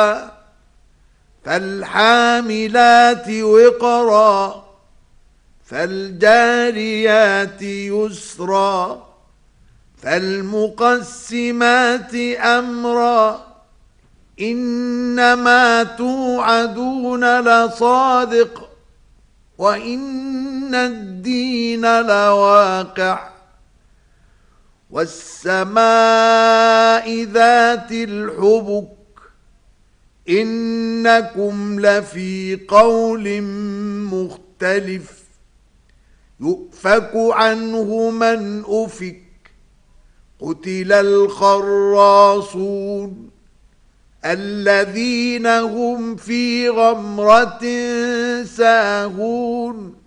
ذكرا فالحاملات وقرا فالجاريات يسرا فالمقسمات أمرا إنما توعدون لصادق وإن الدين لواقع والسماء ذات الحبك إنكم لفي قول مختلف يؤفك عنه من أفك قتل الخراصون الذين هم في غمرة ساهون